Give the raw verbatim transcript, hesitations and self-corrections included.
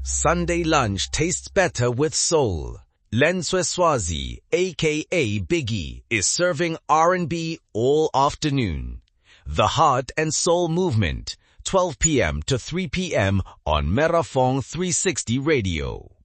Sunday lunch tastes better with soul. Lenswe Swazi, aka Biggie, is serving R and B all afternoon. The Heart and Soul Movement, twelve p m to three p m on Merafong three sixty Radio.